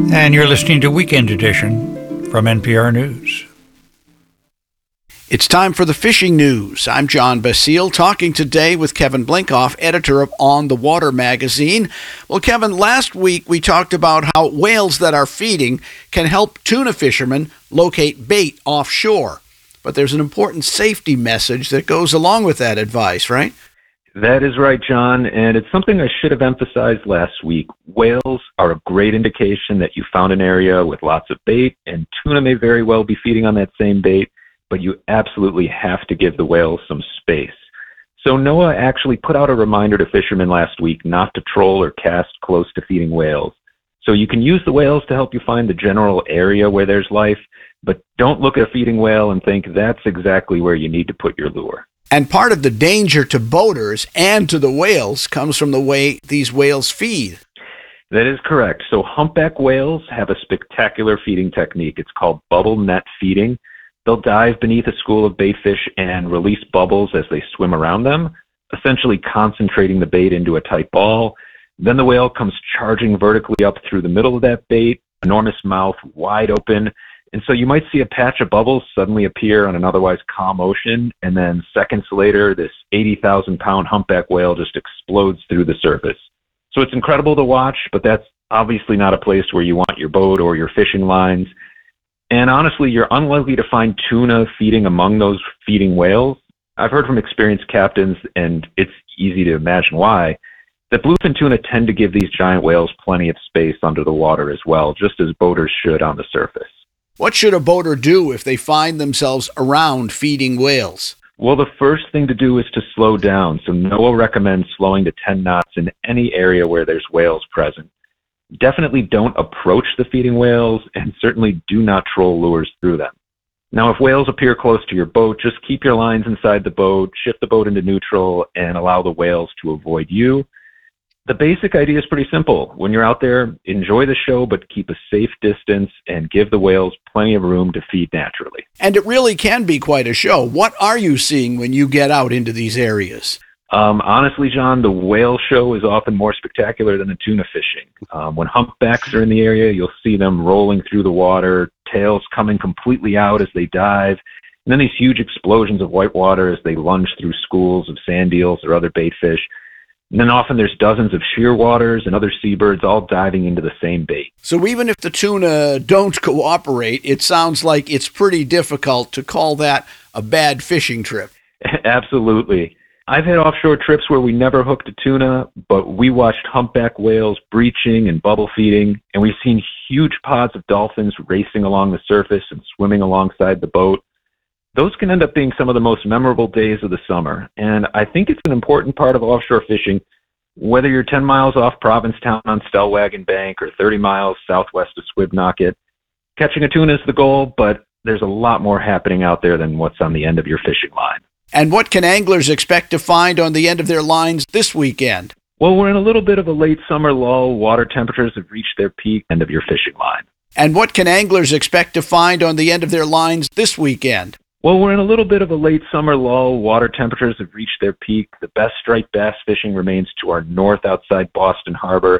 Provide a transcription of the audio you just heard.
And you're listening to Weekend Edition from NPR News. It's time for the fishing news. I'm John Basile, talking today with Kevin Blinkoff, editor of On the Water magazine. Well, Kevin, last week we talked about how whales that are feeding can help tuna fishermen locate bait offshore. But there's an important safety message that goes along with that advice, right? That is right, John, and it's something I should have emphasized last week. Whales are a great indication that you found an area with lots of bait, and tuna may very well be feeding on that same bait, but you absolutely have to give the whales some space. So NOAA actually put out a reminder to fishermen last week not to troll or cast close to feeding whales. So you can use the whales to help you find the general area where there's life, but don't look at a feeding whale and think that's exactly where you need to put your lure. And part of the danger to boaters and to the whales comes from the way these whales feed. That is correct. So humpback whales have a spectacular feeding technique. It's called bubble net feeding. They'll dive beneath a school of baitfish and release bubbles as they swim around them, essentially concentrating the bait into a tight ball. Then the whale comes charging vertically up through the middle of that bait, enormous mouth wide open. And so you might see a patch of bubbles suddenly appear on an otherwise calm ocean, and then seconds later, this 80,000-pound humpback whale just explodes through the surface. So it's incredible to watch, but that's obviously not a place where you want your boat or your fishing lines. And honestly, you're unlikely to find tuna feeding among those feeding whales. I've heard from experienced captains, and it's easy to imagine why, that bluefin tuna tend to give these giant whales plenty of space under the water as well, just as boaters should on the surface. What should a boater do if they find themselves around feeding whales? Well, the first thing to do is to slow down. So NOAA recommends slowing to 10 knots in any area where there's whales present. Definitely don't approach the feeding whales, and certainly do not troll lures through them. Now, if whales appear close to your boat, just keep your lines inside the boat, shift the boat into neutral, and allow the whales to avoid you. The basic idea is pretty simple. When you're out there, enjoy the show, but keep a safe distance and give the whales plenty of room to feed naturally. And it really can be quite a show. What are you seeing when you get out into these areas? Honestly, John, the whale show is often more spectacular than the tuna fishing. When humpbacks are in the area, you'll see them rolling through the water, tails coming completely out as they dive, and then these huge explosions of white water as they lunge through schools of sand eels or other baitfish. And then often there's dozens of shearwaters and other seabirds all diving into the same bait. So even if the tuna don't cooperate, it sounds like it's pretty difficult to call that a bad fishing trip. Absolutely. I've had offshore trips where we never hooked a tuna, but we watched humpback whales breaching and bubble feeding, and we've seen huge pods of dolphins racing along the surface and swimming alongside the boat. Those can end up being some of the most memorable days of the summer, and I think it's an important part of offshore fishing, whether you're 10 miles off Provincetown on Stellwagen Bank or 30 miles southwest of Squibnocket. Catching a tuna is the goal, but there's a lot more happening out there than what's on the end of your fishing line. And what can anglers expect to find on the end of their lines this weekend? Well, we're in a little bit of a late summer lull. Water temperatures have reached their peak end of your fishing line. And what can anglers expect to find on the end of their lines this weekend? Well, we're in a little bit of a late summer lull. Water temperatures have reached their peak. The best striped bass fishing remains to our north outside Boston Harbor.